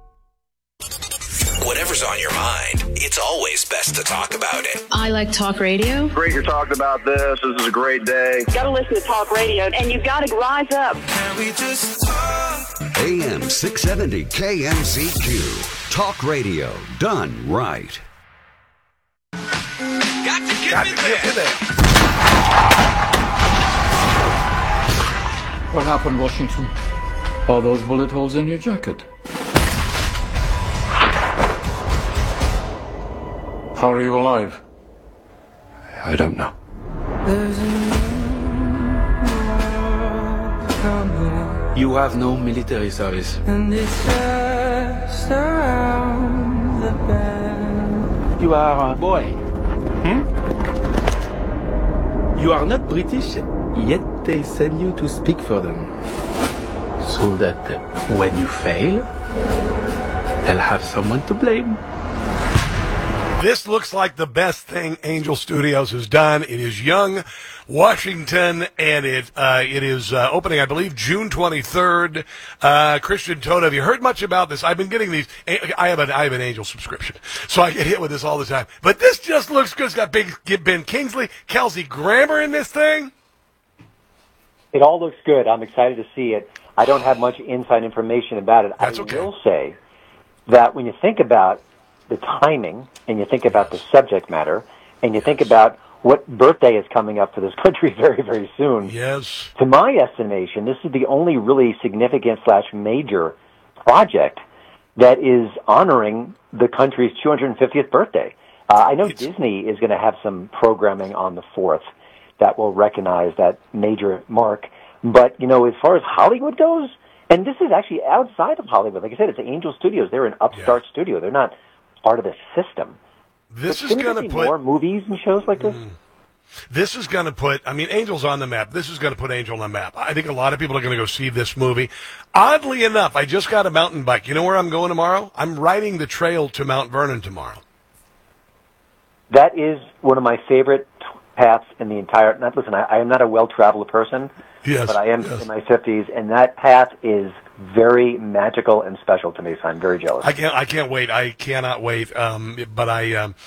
Whatever's on your mind, it's always best to talk about it. I like talk radio. Great you're talking about this. This is a great day. Got to listen to talk radio, and you've got to rise up. Can we just talk? A M six seventy K M Z Q. Talk radio done right. Got to get Got me to there. get me there. What happened, Washington? All those bullet holes in your jacket. How are you alive? I don't know. You have no military service. You are a boy. Hmm? You are not British, yet they send you to speak for them. So that when you fail, they'll have someone to blame. This looks like the best thing Angel Studios has done. It is young Washington, and it uh, it is uh, opening, I believe, June twenty-third. Uh, Christian Toda, have you heard much about this? I've been getting these. I have an I have an Angel subscription, so I get hit with this all the time. But this just looks good. It's got big Ben Kingsley, Kelsey Grammer in this thing. It all looks good. I'm excited to see it. I don't have much inside information about it. That's I okay. will say that when you think about the timing, and you think about the subject matter, and you think about what birthday is coming up for this country very, very soon. Yes. To my estimation, this is the only really significant slash major project that is honoring the country's two hundred fiftieth birthday. Uh, I know it's... Disney is going to have some programming on the fourth that will recognize that major mark. But, you know, as far as Hollywood goes, and this is actually outside of Hollywood. Like I said, it's Angel Studios. They're an upstart yeah. studio. They're not part of the system. This but is going to put more movies and shows like this. Mm, this is going to put. I mean, Angel's on the map. This is going to put Angel on the map. I think a lot of people are going to go see this movie. Oddly enough, I just got a mountain bike. You know where I'm going tomorrow? I'm riding the trail to Mount Vernon tomorrow. That is one of my favorite paths in the entire. Not listen. I, I am not a well-traveled person. Yes, but I am yes. in my fifties, and that path is very magical and special to me, so I'm very jealous. I can't. I can't wait. I cannot wait. Um, but I, um,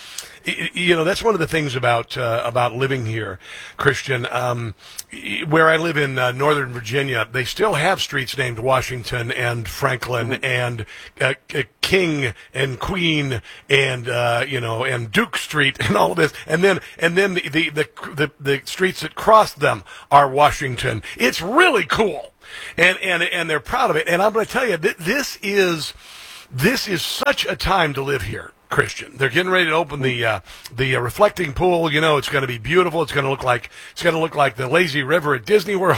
You know, that's one of the things about uh, about living here, Christian. Um, where I live in uh, Northern Virginia, they still have streets named Washington and Franklin mm-hmm. and uh, King and Queen and uh, you know and Duke Street and all of this, and then and then the the the, the, the streets that cross them are Washington. It's really cool, and and and they're proud of it. And I'm going to tell you, th- this is this is such a time to live here. Christian, they're getting ready to open the uh, the uh, reflecting pool. You know, it's going to be beautiful. It's going to look like it's going to look like the lazy river at Disney World.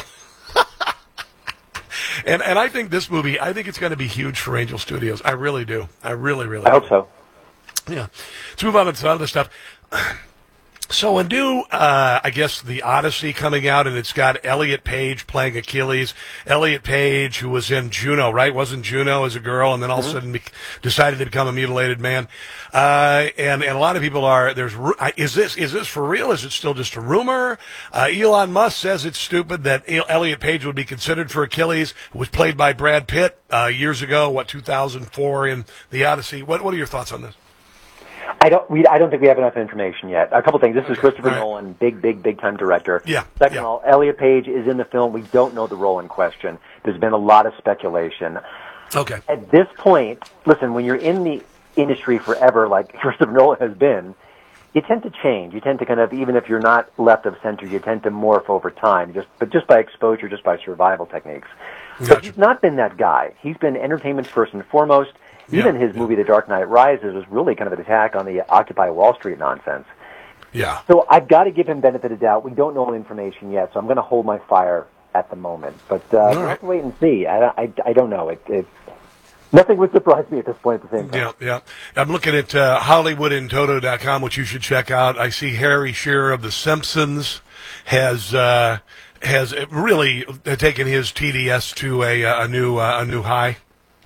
and and I think this movie, I think it's going to be huge for Angel Studios. I really do. I really, really. I do. hope so. Yeah. Let's move on to some other stuff. So a new, uh, I guess, The Odyssey coming out, and it's got Elliot Page playing Achilles. Elliot Page, who was in Juno, right? Wasn't Juno as a girl, and then all mm-hmm. of a sudden be- decided to become a mutilated man. Uh, and, and a lot of people are, there's, is this, is this for real? Is it still just a rumor? Uh, Elon Musk says it's stupid that Elliot Page would be considered for Achilles, who was played by Brad Pitt, uh, years ago, what, two thousand four in The Odyssey. What, what are your thoughts on this? I don't. We. I don't think we have enough information yet. A couple things. This is Christopher right. Nolan, big, big, big time director. Yeah. Second yeah. of all, Elliot Page is in the film. We don't know the role in question. There's been a lot of speculation. Okay. At this point, listen. When you're in the industry forever, like Christopher Nolan has been, you tend to change. You tend to kind of, even if you're not left of center, you tend to morph over time. Just, but just by exposure, just by survival techniques. Gotcha. But he's not been that guy. He's been entertainment first and foremost. Even yeah, his movie, The Dark Knight Rises, was really kind of an attack on the Occupy Wall Street nonsense. Yeah. So I've got to give him benefit of doubt. We don't know the information yet, so I'm going to hold my fire at the moment. But uh, we'll right. have to wait and see. I, I, I don't know. It, it, nothing would surprise me at this point at the same time. Yeah, yeah. I'm looking at uh, Hollywood in Toto dot com, which you should check out. I see Harry Shearer of The Simpsons has uh, has really taken his T D S to a, a new uh, a new high.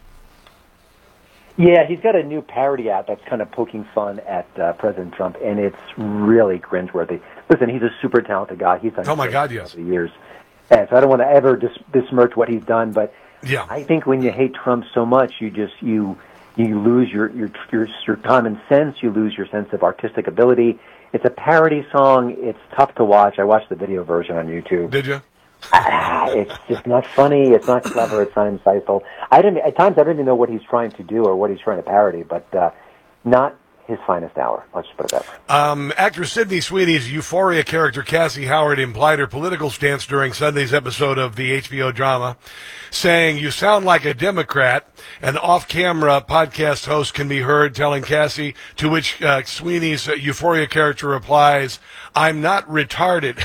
Yeah, he's got a new parody app that's kind of poking fun at uh, President Trump, and it's really cringeworthy. Listen, he's a super talented guy. He's done oh my God, yes, for years, and so I don't want to ever dis- besmirch what he's done. But yeah, I think when you hate Trump so much, you just you you lose your your your, your common sense. You lose your sense of artistic ability. It's a parody song. It's tough to watch. I watched the video version on YouTube. Did you? Ah, it's just not funny. It's not clever. It's not insightful. I didn't. At times, I don't even know what he's trying to do or what he's trying to parody. But uh, not his finest hour. Let's just put it that way. Um, actress Sydney Sweeney's Euphoria character Cassie Howard implied her political stance during Sunday's episode of the H B O drama, saying, "You sound like a Democrat." An off-camera podcast host can be heard telling Cassie, to which uh, Sweeney's uh, Euphoria character replies, "I'm not retarded."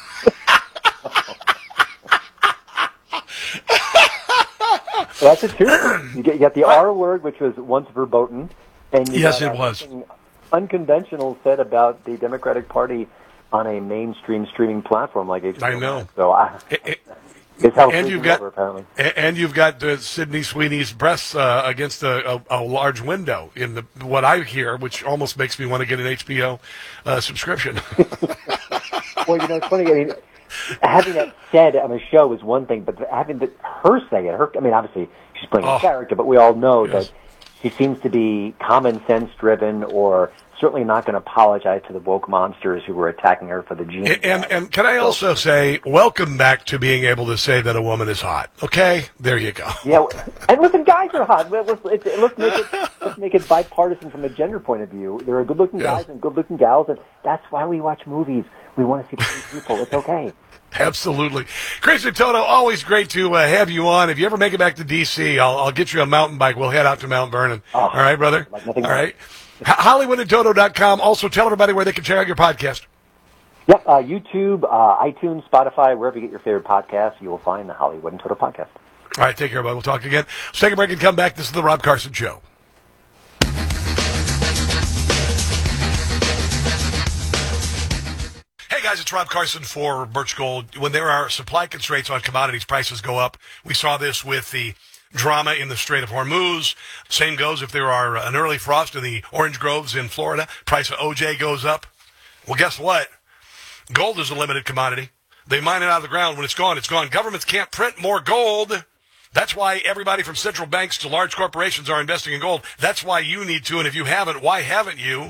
Well, that's a two. You get, you got the R word, which was once verboten, and you yes, got, it was unconventional said about the Democratic Party on a mainstream streaming platform like H B O. I know. So I, it, it, it's how and you've got over, apparently. and you've got uh, Sydney Sweeney's breasts uh, against a, a, a large window in the what I hear, which almost makes me want to get an H B O uh, subscription. Well, you know, it's funny. I mean, having that said on a show is one thing, but having the, her say it, her, I mean, obviously she's playing oh, a character, but we all know yes. that she seems to be common sense driven, or certainly not going to apologize to the woke monsters who were attacking her for the gene. And, and, and can I also say, welcome back to being able to say that a woman is hot. Okay, there you go. Yeah, and listen, guys are hot. Let's, let's, let's make it let's make it bipartisan from a gender point of view. There are good-looking yeah. guys and good-looking gals, and that's why we watch movies. We want to see pretty people. It's okay. Absolutely. Christian Toto, always great to uh, have you on. If you ever make it back to D C, I'll, I'll get you a mountain bike. We'll head out to Mount Vernon. Oh, all right, brother? Like all right. Hollywood and Toto dot com. Also, tell everybody where they can check out your podcast. Yep, uh, YouTube, uh, iTunes, Spotify, wherever you get your favorite podcasts, you will find the Hollywood and Toto podcast. All right, take care, buddy. We'll talk again. Let's take a break and come back. This is the Rob Carson Show. Hey guys, it's Rob Carson for Birch Gold. When there are supply constraints on commodities, prices go up. We saw this with the drama in the Strait of Hormuz. Same goes if there are an early frost in the orange groves in Florida. Price of O J goes up. Well, guess what? Gold is a limited commodity. They mine it out of the ground. When it's gone, it's gone. Governments can't print more gold. That's why everybody from central banks to large corporations are investing in gold. That's why you need to, and if you haven't, why haven't you?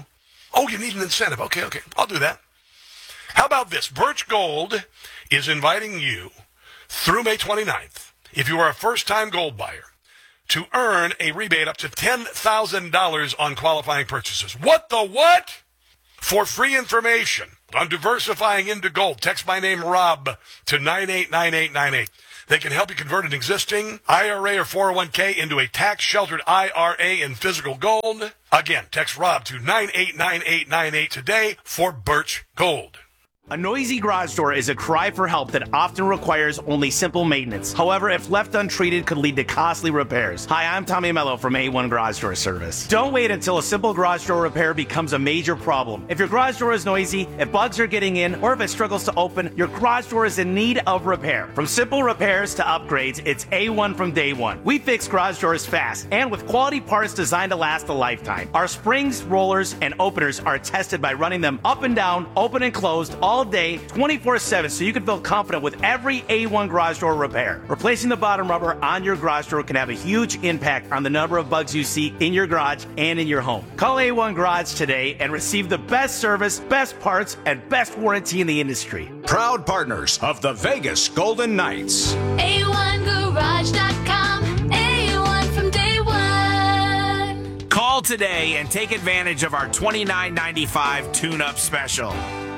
Oh, you need an incentive. Okay, okay. I'll do that. How about this? Birch Gold is inviting you through May twenty-ninth, if you are a first-time gold buyer, to earn a rebate up to ten thousand dollars on qualifying purchases. What the what? For free information on diversifying into gold, text my name, Rob, to nine eight nine eight nine eight. They can help you convert an existing I R A or four oh one k into a tax-sheltered I R A in physical gold. Again, text Rob to nine eight nine eight nine eight today for Birch Gold. A noisy garage door is a cry for help that often requires only simple maintenance. However, if left untreated, could lead to costly repairs. Hi, I'm Tommy Mello from A one Garage Door Service. Don't wait until a simple garage door repair becomes a major problem. If your garage door is noisy, if bugs are getting in, or if it struggles to open, your garage door is in need of repair. From simple repairs to upgrades, it's A one from day one. We fix garage doors fast and with quality parts designed to last a lifetime. Our springs, rollers, and openers are tested by running them up and down, open and closed, all day, twenty-four seven, so you can feel confident with every A one garage door repair. Replacing the bottom rubber on your garage door can have a huge impact on the number of bugs you see in your garage and in your home. Call A one Garage today and receive the best service, best parts, and best warranty in the industry. Proud partners of the Vegas Golden Knights. A one garage dot com, A one from day one. Call today and take advantage of our twenty-nine ninety-five tune-up special.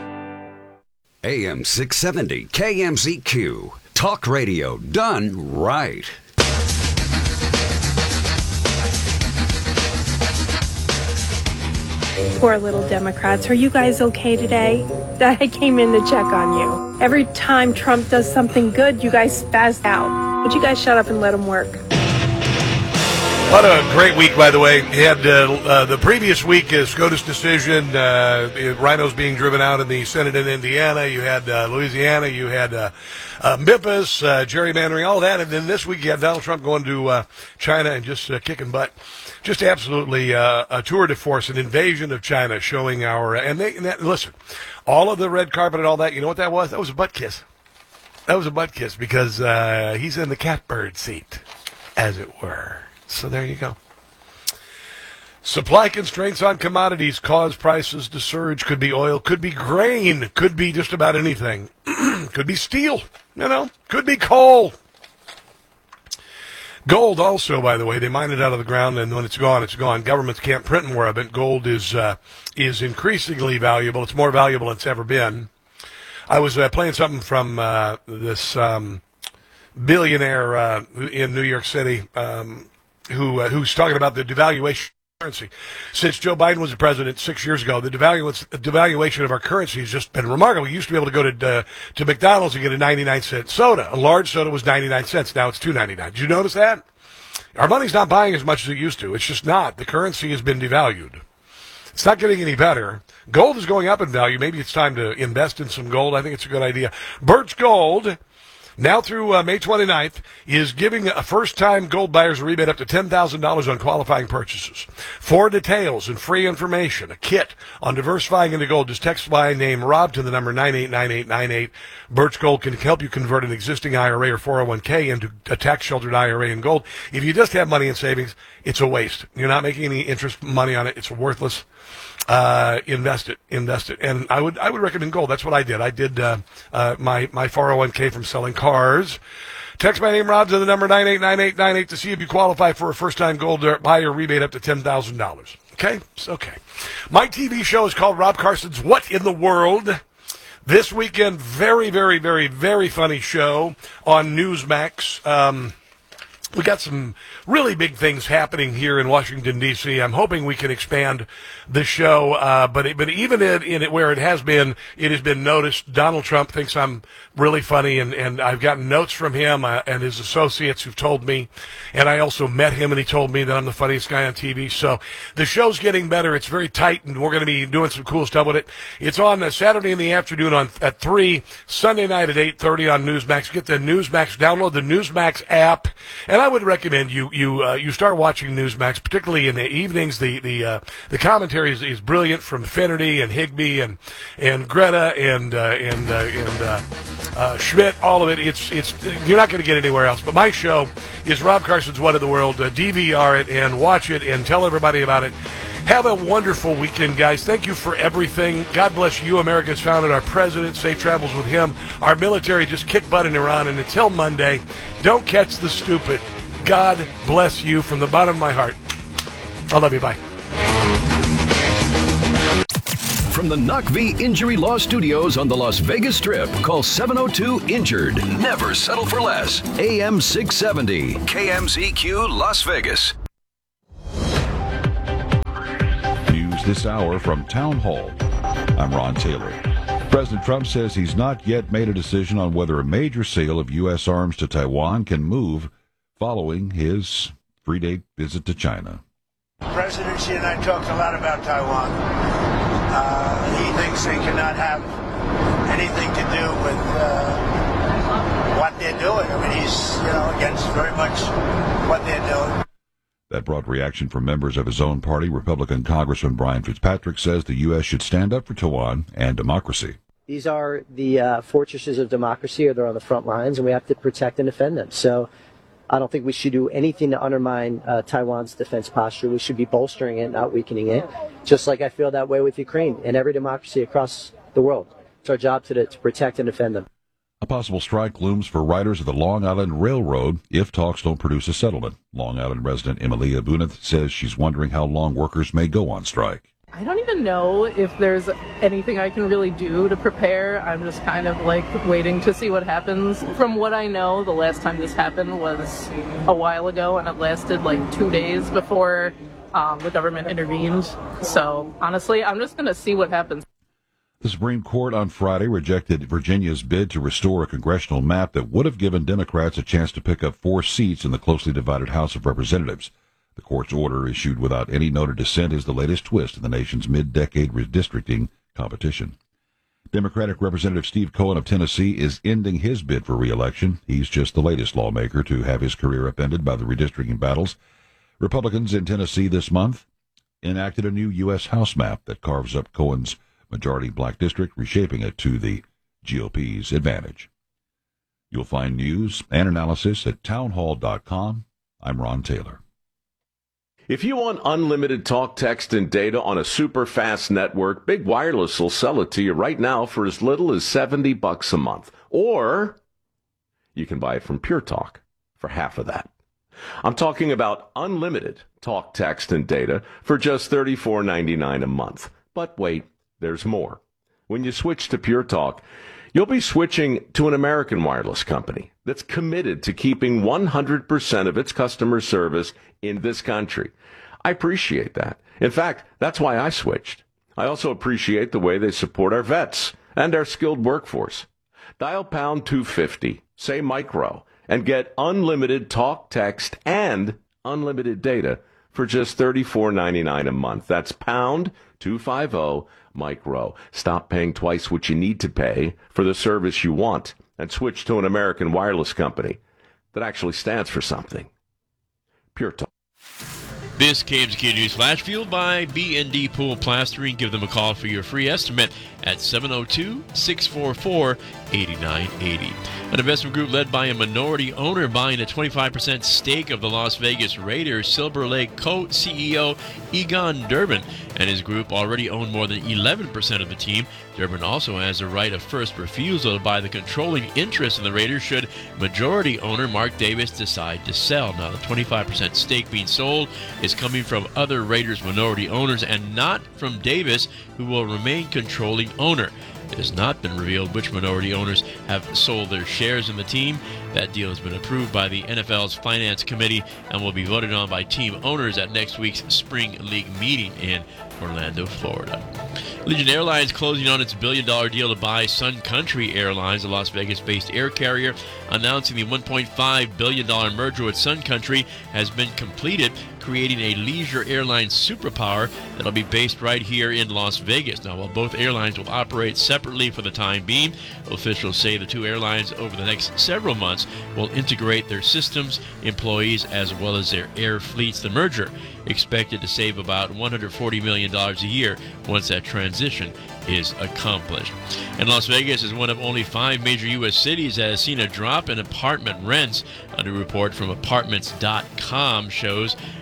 A M six seventy K M Z Q. Talk radio done right. Poor little Democrats. Are you guys okay today? I came in to check on you. Every time Trump does something good, you guys spaz out. Would you guys shut up and let him work? What a great week, by the way. You had uh, uh, the previous week, uh, SCOTUS decision, uh, rhinos being driven out in the Senate in Indiana. You had uh, Louisiana. You had uh, uh, Memphis, uh, gerrymandering, all that. And then this week you had Donald Trump going to uh, China and just uh, kicking butt. Just absolutely uh, a tour de force, an invasion of China, showing our... And, they, and that, listen, all of the red carpet and all that, you know what that was? That was a butt kiss. That was a butt kiss because uh, he's in the catbird seat, as it were. So there you go. Supply constraints on commodities cause prices to surge. Could be oil, could be grain, could be just about anything. Could be steel, you know, could be coal. Gold also, by the way, they mine it out of the ground, and when it's gone, it's gone. Governments can't print more of it. Gold is uh, is increasingly valuable. It's more valuable than it's ever been. I was uh, playing something from uh, this um, billionaire uh, in New York City, um, who uh, who's talking about the devaluation of currency. Since Joe Biden was the president six years ago, the devaluation, devaluation of our currency has just been remarkable. You used to be able to go to uh, to McDonald's and get a ninety-nine cent soda. A large soda was ninety-nine cents. Now it's two ninety-nine. Did you notice that? Our money's not buying as much as it used to. It's just not. The currency has been devalued. It's not getting any better. Gold is going up in value. Maybe it's time to invest in some gold. I think it's a good idea. Birch Gold, now through uh, May twenty-ninth, is giving a first-time gold buyers a rebate up to ten thousand dollars on qualifying purchases. For details and free information, a kit on diversifying into gold, just text my name, Rob, to the number nine eight nine eight nine eight. Birch Gold can help you convert an existing I R A or four oh one k into a tax-sheltered I R A in gold. If you just have money in savings, it's a waste. You're not making any interest money on it. It's worthless. Uh, invest it, invest it. And I would, I would recommend gold. That's what I did. I did, uh, uh, my, my four oh one k from selling cars. Text my name, Rob, to the number nine eight nine eight nine eight to see if you qualify for a first-time gold buyer rebate up to ten thousand dollars. Okay? It's okay. My T V show is called Rob Carson's What in the World? This weekend, very, very, very, very funny show on Newsmax. Um, We got some really big things happening here in Washington, D C I'm hoping we can expand the show, uh, but it, but even in, in it where it has been, it has been noticed. Donald Trump thinks I'm really funny, and, and I've gotten notes from him uh, and his associates who've told me, and I also met him, and he told me that I'm the funniest guy on T V. So the show's getting better. It's very tight, and we're going to be doing some cool stuff with it. It's on uh, Saturday in the afternoon on at three, Sunday night at eight thirty on Newsmax. Get the Newsmax, download the Newsmax app, and I would recommend you you uh, you start watching Newsmax, particularly in the evenings. The the uh, the commentary is, is brilliant from Finnerty and Higbee and and Greta and uh, and uh, and uh, uh, Schmidt. All of it. It's it's you're not going to get anywhere else. But my show is Rob Carson's What in the World. Uh, D V R it and watch it and tell everybody about it. Have a wonderful weekend, guys. Thank you for everything. God bless you, America's founder, our president. Safe travels with him. Our military just kick butt in Iran. And until Monday, don't catch the stupid. God bless you from the bottom of my heart. I love you. Bye. From the N U C V Injury Law Studios on the Las Vegas Strip, call seven oh two injured. Never settle for less. A M six seventy. K M Z Q Las Vegas. News this hour from Town Hall. I'm Ron Taylor. President Trump says he's not yet made a decision on whether a major sale of U S arms to Taiwan can move following his three-day visit to China. President Xi and I talked a lot about Taiwan. Uh, he thinks they cannot have anything to do with uh, what they're doing. I mean, he's, you know, against very much what they're doing. That brought reaction from members of his own party. Republican Congressman Brian Fitzpatrick says the U S should stand up for Taiwan and democracy. These are the uh, fortresses of democracy, or they're on the front lines, and we have to protect and defend them. So I don't think we should do anything to undermine uh, Taiwan's defense posture. We should be bolstering it, not weakening it, just like I feel that way with Ukraine and every democracy across the world. It's our job to, to protect and defend them. A possible strike looms for riders of the Long Island Railroad if talks don't produce a settlement. Long Island resident Emilia Bunith says she's wondering how long workers may go on strike. I don't even know if there's anything I can really do to prepare. I'm just kind of like waiting to see what happens. From what I know, the last time this happened was a while ago, and it lasted like two days before um, the government intervened. So honestly, I'm just going to see what happens. The Supreme Court on Friday rejected Virginia's bid to restore a congressional map that would have given Democrats a chance to pick up four seats in the closely divided House of Representatives. The court's order, issued without any note of dissent, is the latest twist in the nation's mid-decade redistricting competition. Democratic Representative Steve Cohen of Tennessee is ending his bid for re-election. He's just the latest lawmaker to have his career upended by the redistricting battles. Republicans in Tennessee this month enacted a new U S House map that carves up Cohen's majority black district, reshaping it to the G O P's advantage. You'll find news and analysis at townhall dot com. I'm Ron Taylor. If you want unlimited talk, text, and data on a super fast network, Big Wireless will sell it to you right now for as little as seventy bucks a month. Or you can buy it from Pure Talk for half of that. I'm talking about unlimited talk, text, and data for just thirty-four ninety-nine a month. But wait, there's more. When you switch to Pure Talk, you'll be switching to an American wireless company that's committed to keeping one hundred percent of its customer service in this country. I appreciate that. In fact, that's why I switched. I also appreciate the way they support our vets and our skilled workforce. Dial pound two fifty, say micro, and get unlimited talk, text, and unlimited data for just thirty-four ninety-nine a month. That's pound two fifty, micro. Stop paying twice what you need to pay for the service you want and switch to an American wireless company that actually stands for something. Pure Talk. This K M Z Q News Flash fueled by B and D Pool Plastering. Give them a call for your free estimate at seven oh two, six four four, eight nine eight oh. An investment group led by a minority owner buying a twenty-five percent stake of the Las Vegas Raiders, Silver Lake co-C E O Egon Durbin and his group already own more than eleven percent of the team. Durbin also has a right of first refusal to buy the controlling interest in the Raiders should majority owner Mark Davis decide to sell. Now, the twenty-five percent stake being sold is coming from other Raiders minority owners and not from Davis, who will remain controlling owner. It has not been revealed which minority owners have sold their shares in the team. That deal has been approved by the N F L's Finance Committee and will be voted on by team owners at next week's Spring League meeting in Orlando, Florida. Allegiant Airlines closing on its billion-dollar deal to buy Sun Country Airlines, a Las Vegas-based air carrier, announcing the one point five billion dollars merger with Sun Country has been completed, creating a leisure airline superpower that will be based right here in Las Vegas. Now, while both airlines will operate separately for the time being, officials say the two airlines over the next several months will integrate their systems, employees, as well as their air fleets. The merger expected to save about one hundred forty million dollars a year once that transition is accomplished. And Las Vegas is one of only five major U S cities that has seen a drop in apartment rents. A new report from apartments dot com shows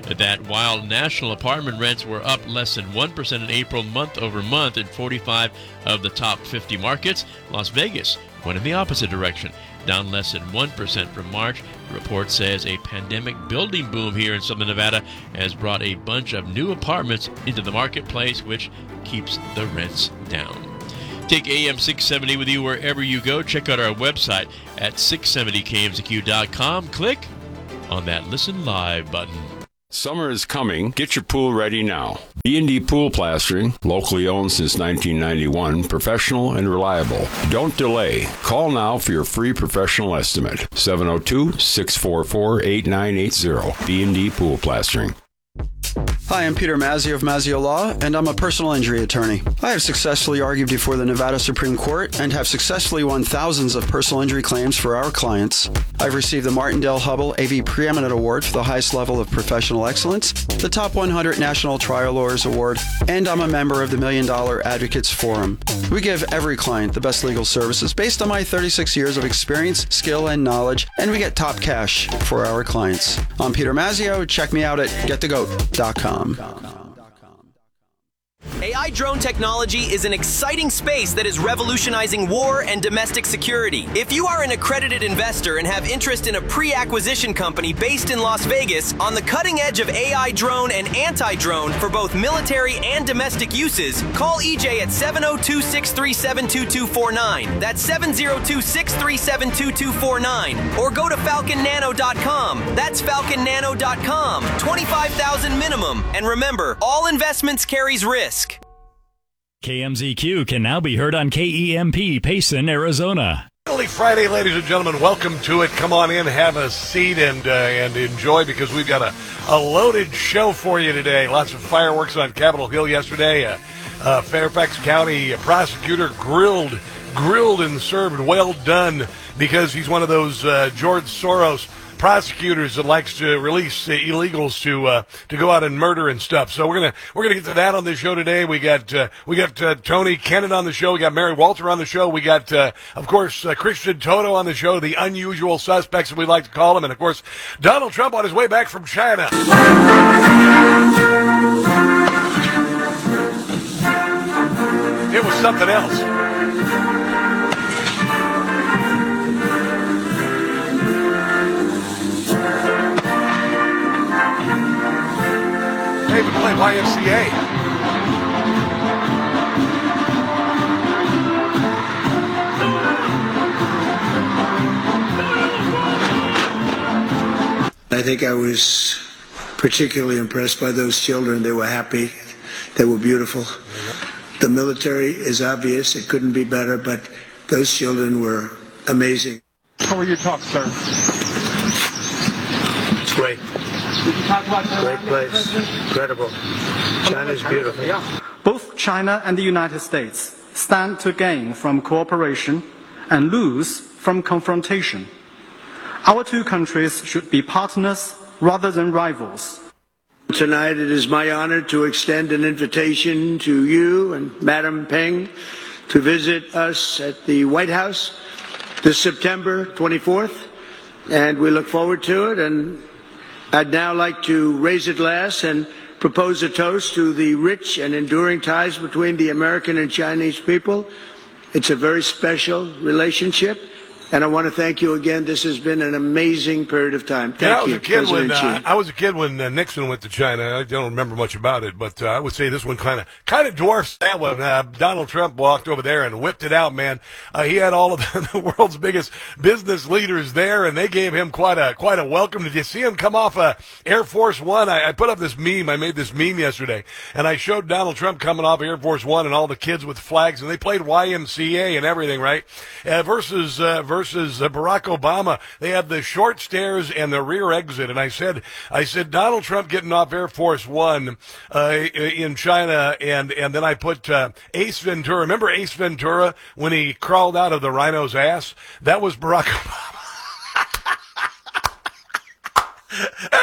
that while national apartment rents were up less than one percent in April month over month in forty-five of the top fifty markets, Las Vegas went in the opposite direction, down less than one percent from March. The report says a pandemic building boom here in Southern Nevada has brought a bunch of new apartments into the marketplace, which keeps the rents down. Take A M six seventy with you wherever you go. Check out our website at six seventy K M Z Q dot com. Click on that Listen Live button. Summer is coming. Get your pool ready now. B and D Pool Plastering, locally owned since nineteen ninety-one, professional and reliable. Don't delay. Call now for your free professional estimate. seven oh two, six four four, eight nine eight zero. B and D Pool Plastering. Hi, I'm Peter Mazzio of Mazzio Law, and I'm a personal injury attorney. I have successfully argued before the Nevada Supreme Court and have successfully won thousands of personal injury claims for our clients. I've received the Martindale Hubbell A V Preeminent Award for the highest level of professional excellence, the Top one hundred National Trial Lawyers Award, and I'm a member of the Million Dollar Advocates Forum. We give every client the best legal services based on my thirty-six years of experience, skill, and knowledge, and we get top cash for our clients. I'm Peter Mazzio. Check me out at get the goat dot com. A I drone technology is an exciting space that is revolutionizing war and domestic security. If you are an accredited investor and have interest in a pre-acquisition company based in Las Vegas on the cutting edge of A I drone and anti-drone for both military and domestic uses, call E J at seven oh two, six three seven, two two four nine. That's seven oh two, six three seven, two two four nine. Or go to falcon nano dot com. That's falcon nano dot com. twenty-five thousand minimum. And remember, all investments carries risk. K M Z Q can now be heard on K E M P, Payson, Arizona. Early Friday, ladies and gentlemen, welcome to it. Come on in, have a seat, and uh, and enjoy, because we've got a, a loaded show for you today. Lots of fireworks on Capitol Hill yesterday. Uh, uh, Fairfax County prosecutor grilled, grilled and served well done, because he's one of those uh, George Soros prosecutors that likes to release uh, illegals to uh, to go out and murder and stuff. So we're gonna we're gonna get to that on this show today. We got uh, we got uh, Tony Kennan on the show. We got Mary Walter on the show. We got uh, of course uh, Christian Toto on the show. The unusual suspects, that we like to call him, and of course Donald Trump on his way back from China. It was something else. They even play Y M C A. I think I was particularly impressed by those children. They were happy. They were beautiful. The military is obvious. It couldn't be better, but those children were amazing. How were your talks, sir? It's great. Did you talk about Great place. Incredible. China's beautiful. Both China and the United States stand to gain from cooperation and lose from confrontation. Our two countries should be partners rather than rivals. Tonight it is my honor to extend an invitation to you and Madam Peng to visit us at the White House this September twenty-fourth, and we look forward to it. And I'd now like to raise a glass and propose a toast to the rich and enduring ties between the American and Chinese people. It's a very special relationship, and I want to thank you again. This has been an amazing period of time. Thank yeah, I was you, a kid when President uh, I was a kid when uh, Nixon went to China. I don't remember much about it, but uh, I would say this one kind of kind of dwarfs that one. Uh, Donald Trump walked over there and whipped it out, man. Uh, he had all of the, the world's biggest business leaders there, and they gave him quite a quite a welcome. Did you see him come off uh, Air Force One? I, I put up this meme. I made this meme yesterday, and I showed Donald Trump coming off Air Force One and all the kids with flags, and they played Y M C A and everything, right? Uh, versus uh, versus uh, Barack Obama. They had the short stairs and the rear exit, and I said, I said Donald Trump getting off Air Force One uh, in China, and and then I put uh, Ace Ventura. Remember Ace Ventura when he crawled out of the rhino's ass? That was Barack Obama. That was Barack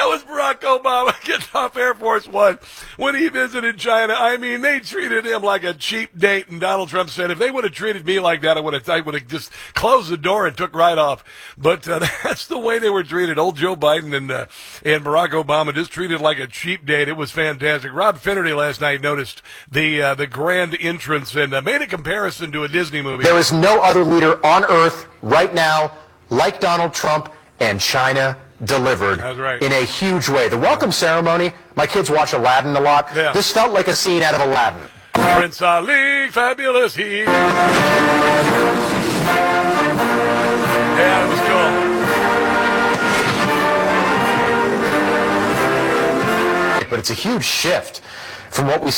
Barack Obama gets off Air Force One when he visited China. I mean, they treated him like a cheap date, and Donald Trump said, if they would have treated me like that, I would have, I would have just closed the door and took right off. But uh, that's the way they were treated. Old Joe Biden and uh, and Barack Obama just treated like a cheap date. It was fantastic. Rob Finnerty last night noticed the uh, the grand entrance and uh, made a comparison to a Disney movie. There is no other leader on earth right now like Donald Trump, and China delivered right. in a huge way. The welcome ceremony, my kids watch Aladdin a lot. Yeah. This felt like a scene out of Aladdin. Prince Ali, fabulous he. Yeah, it was cool. But it's a huge shift from what we